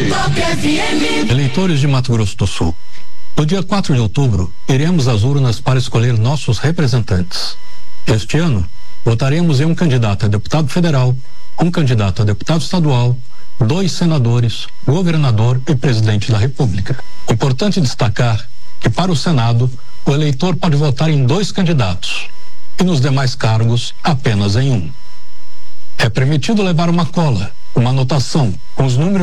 Eleitores de Mato Grosso do Sul, no dia 4 de outubro, iremos às urnas para escolher nossos representantes. Este ano, votaremos em um candidato a deputado federal, um candidato a deputado estadual, 2 senadores, governador e presidente da República. Importante destacar que para o Senado, o eleitor pode votar em 2 candidatos e nos demais cargos apenas em um. É permitido levar uma cola, uma anotação com os números